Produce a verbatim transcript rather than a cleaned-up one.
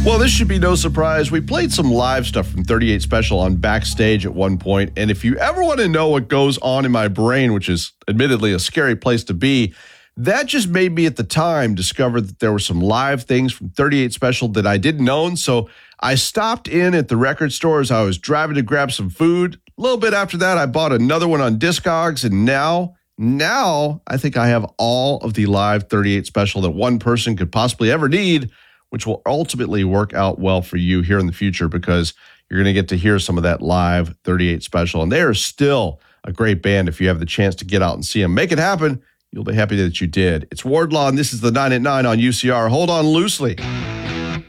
Well, this should be no surprise. We played some live stuff from thirty-eight Special on Backstage at one point, and if you ever want to know what goes on in my brain, which is admittedly a scary place to be, that just made me at the time discover that there were some live things from thirty-eight Special that I didn't own, so I stopped in at the record store as I was driving to grab some food. A little bit after that, I bought another one on Discogs, and now, now I think I have all of the live thirty-eight Special that one person could possibly ever need, which will ultimately work out well for you here in the future because you're going to get to hear some of that live thirty-eight Special. And they are still a great band if you have the chance to get out and see them. Make it happen. You'll be happy that you did. It's Wardlaw, and this is the nine at nine on U C R. Hold on loosely.